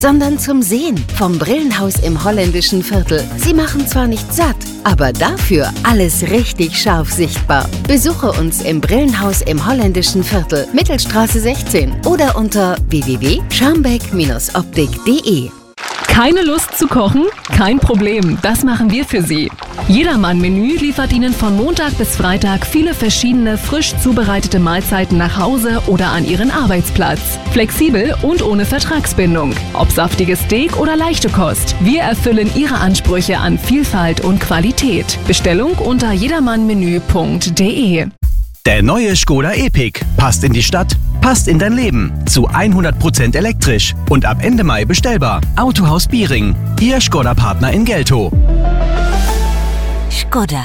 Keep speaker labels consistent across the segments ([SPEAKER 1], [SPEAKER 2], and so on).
[SPEAKER 1] sondern zum Sehen. Vom Brillenhaus im holländischen Viertel. Sie machen zwar nicht satt, aber dafür alles richtig scharf sichtbar. Besuche uns im Brillenhaus im holländischen Viertel, Mittelstraße 16 oder unter www.scharmbeck-optik.de.
[SPEAKER 2] Keine Lust zu kochen? Kein Problem, das machen wir für Sie. Jedermann-Menü liefert Ihnen von Montag bis Freitag viele verschiedene frisch zubereitete Mahlzeiten nach Hause oder an Ihren Arbeitsplatz. Flexibel und ohne Vertragsbindung. Ob saftiges Steak oder leichte Kost. Wir erfüllen Ihre Ansprüche an Vielfalt und Qualität. Bestellung unter jedermannmenü.de.
[SPEAKER 3] Der neue Škoda Epiq passt in die Stadt, passt in dein Leben. Zu 100% elektrisch und ab Ende Mai bestellbar. Autohaus Biering, Ihr Škoda-Partner in Geltow.
[SPEAKER 1] Škoda.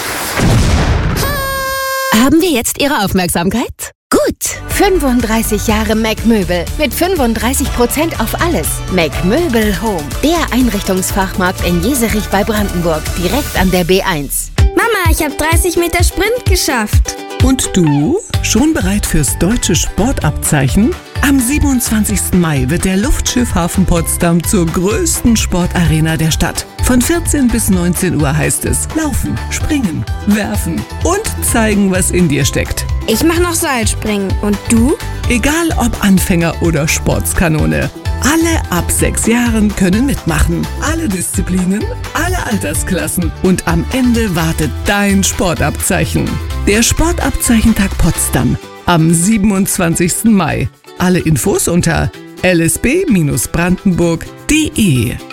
[SPEAKER 1] Haben wir jetzt Ihre Aufmerksamkeit? Gut, 35 Jahre Mac Möbel mit 35% auf alles. Mac Möbel Home, der Einrichtungsfachmarkt in Jeserich bei Brandenburg, direkt an der B1.
[SPEAKER 4] Mama, ich habe 30 Meter Sprint geschafft.
[SPEAKER 5] Und du? Schon bereit fürs deutsche Sportabzeichen? Am 27. Mai wird der Luftschiffhafen Potsdam zur größten Sportarena der Stadt. Von 14 bis 19 Uhr heißt es Laufen, Springen, Werfen und zeigen, was in dir steckt.
[SPEAKER 4] Ich mache noch Seilspringen. Und du?
[SPEAKER 5] Egal ob Anfänger oder Sportskanone. Alle ab 6 Jahren können mitmachen. Alle Disziplinen, alle Altersklassen. Und am Ende wartet dein Sportabzeichen. Der Sportabzeichentag Potsdam am 27. Mai. Alle Infos unter lsb-brandenburg.de.